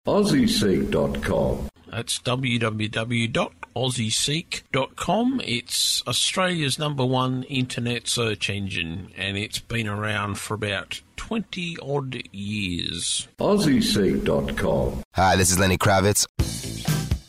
AussieSeek.com. That's www.aussieseek.com. It's Australia's #1 internet search engine, and it's been around for about 20-odd years. AussieSeek.com. Hi, this is Lenny Kravitz.